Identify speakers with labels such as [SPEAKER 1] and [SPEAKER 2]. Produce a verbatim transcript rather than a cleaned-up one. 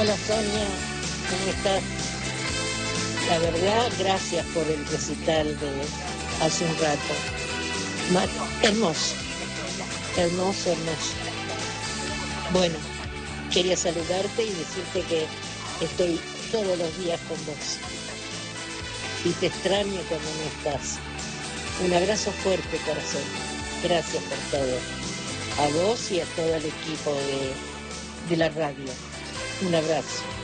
[SPEAKER 1] Hola Sonia, ¿cómo estás? La verdad, gracias por el recital de hace un rato. Ma- hermoso, hermoso, hermoso. Bueno, quería saludarte y decirte que estoy todos los días con vos y te extraño cuando no estás. Un abrazo fuerte, corazón. Gracias por todo. A vos y a todo el equipo de, de la radio. Un abrazo.